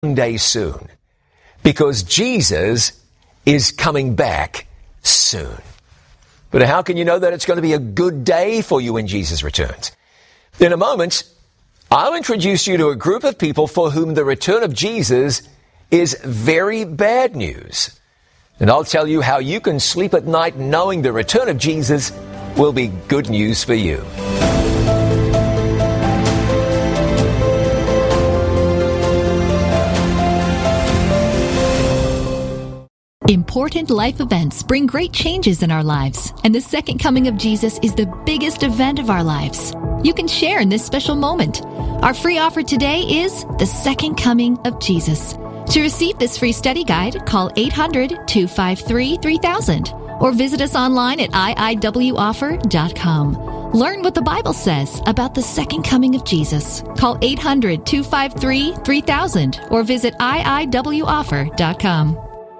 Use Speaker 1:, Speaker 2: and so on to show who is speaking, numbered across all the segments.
Speaker 1: day soon, because Jesus is coming back soon. But how can you know that it's going to be a good day for you when Jesus returns? In a moment, I'll introduce you to a group of people for whom the return of Jesus is very bad news. And I'll tell you how you can sleep at night knowing the return of Jesus will be good news for you.
Speaker 2: Important life events bring great changes in our lives, and the second coming of Jesus is the biggest event of our lives. You can share in this special moment. Our free offer today is the second coming of Jesus. To receive this free study guide, call 800-253-3000 or visit us online at iiwoffer.com. Learn what the Bible says about the second coming of Jesus. Call 800-253-3000 or visit iiwoffer.com.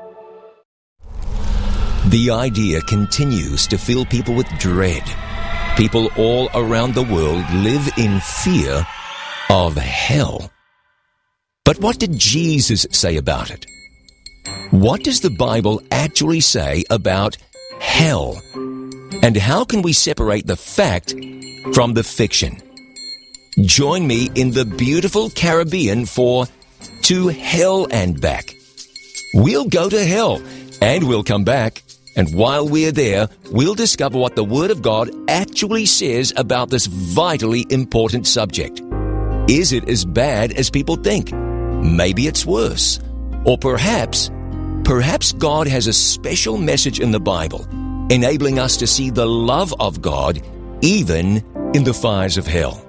Speaker 3: The idea continues to fill people with dread. People all around the world live in fear of hell. But what did Jesus say about it? What does the Bible actually say about hell? And how can we separate the fact from the fiction? Join me in the beautiful Caribbean for To Hell and Back. We'll go to hell and we'll come back. And while we're there, we'll discover what the Word of God actually says about this vitally important subject. Is it as bad as people think? Maybe it's worse. Or perhaps God has a special message in the Bible, enabling us to see the love of God even in the fires of hell.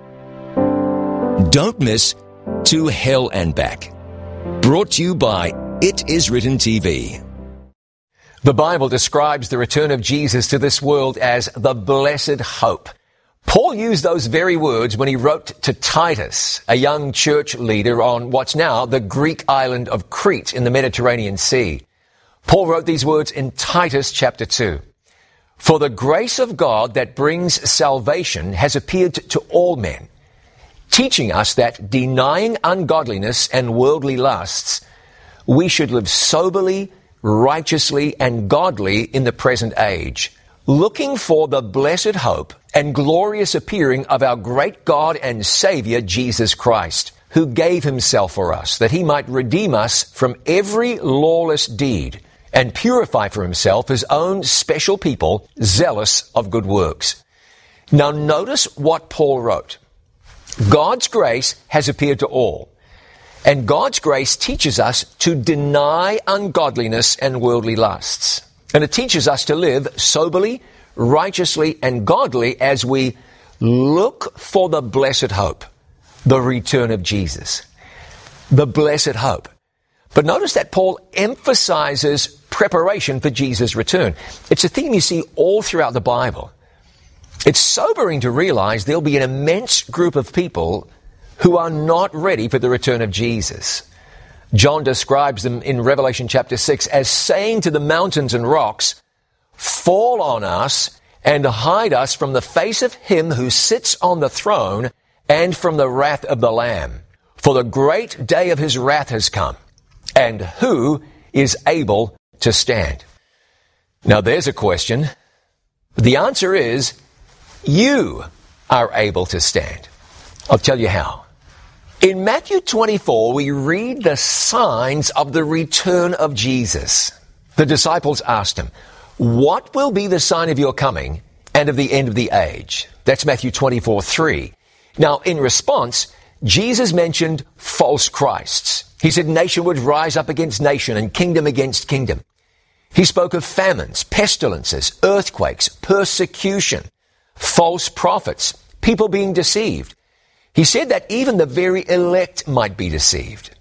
Speaker 3: Don't miss To Hell and Back. Brought to you by It Is Written TV.
Speaker 1: The Bible describes the return of Jesus to this world as the blessed hope. Paul used those very words when he wrote to Titus, a young church leader on what's now the Greek island of Crete in the Mediterranean Sea. Paul wrote these words in Titus chapter 2. For the grace of God that brings salvation has appeared to all men, teaching us that denying ungodliness and worldly lusts, we should live soberly, righteously, and godly in the present age, looking for the blessed hope and glorious appearing of our great God and Savior, Jesus Christ, who gave himself for us, that he might redeem us from every lawless deed and purify for himself his own special people, zealous of good works. Now notice what Paul wrote. God's grace has appeared to all. And God's grace teaches us to deny ungodliness and worldly lusts. And it teaches us to live soberly, righteously, and godly as we look for the blessed hope, the return of Jesus. The blessed hope. But notice that Paul emphasizes preparation for Jesus' return. It's a theme you see all throughout the Bible. It's sobering to realize there'll be an immense group of people who are not ready for the return of Jesus. John describes them in Revelation chapter 6 as saying to the mountains and rocks, fall on us and hide us from the face of him who sits on the throne and from the wrath of the Lamb. For the great day of his wrath has come, and who is able to stand? Now there's a question. The answer is, you are able to stand. I'll tell you how. In Matthew 24, we read the signs of the return of Jesus. The disciples asked him, what will be the sign of your coming and of the end of the age? That's Matthew 24:3. Now, in response, Jesus mentioned false Christs. He said nation would rise up against nation and kingdom against kingdom. He spoke of famines, pestilences, earthquakes, persecution, false prophets, people being deceived. He said that even the very elect might be deceived.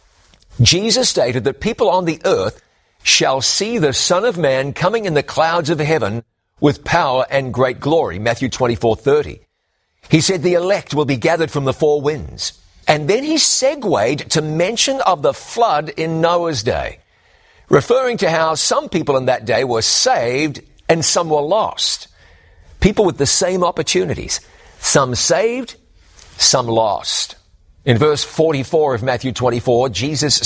Speaker 1: Jesus stated that people on the earth shall see the Son of Man coming in the clouds of heaven with power and great glory, Matthew 24:30. He said the elect will be gathered from the four winds. And then he segued to mention of the flood in Noah's day, referring to how some people in that day were saved and some were lost. People with the same opportunities, some saved, some lost. In verse 44 of Matthew 24, Jesus